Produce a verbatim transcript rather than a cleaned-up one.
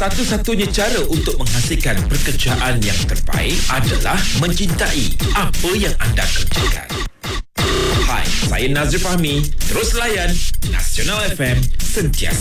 Satu-satunya cara untuk menghasilkan pekerjaan yang terbaik adalah mencintai apa yang anda kerjakan. Hai, saya Nazri Fahmi. Terus layan Nasional F M, sentiasa